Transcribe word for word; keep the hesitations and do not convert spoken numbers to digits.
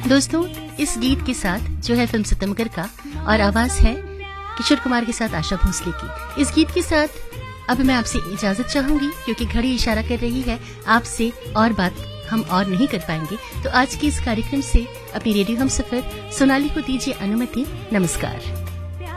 दोस्तों, इस गीत के साथ जो है फिल्म सितमगर का और आवाज है किशोर कुमार के साथ आशा भोसले की। इस गीत के साथ अब मैं आपसे इजाजत चाहूंगी क्योंकि घड़ी इशारा कर रही है आपसे और बात हम और नहीं कर पाएंगे। तो आज के इस कार्यक्रम से अपनी रेडियो हम सफर सोनाली को दीजिए अनुमति। नमस्कार।